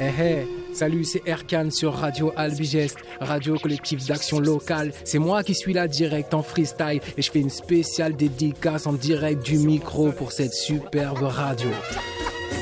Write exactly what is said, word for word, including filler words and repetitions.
Eh hey, salut, c'est Erkan sur Radio Albigest, radio collectif d'action locale. C'est moi qui suis là direct en freestyle et je fais une spéciale dédicace en direct du micro pour cette superbe radio.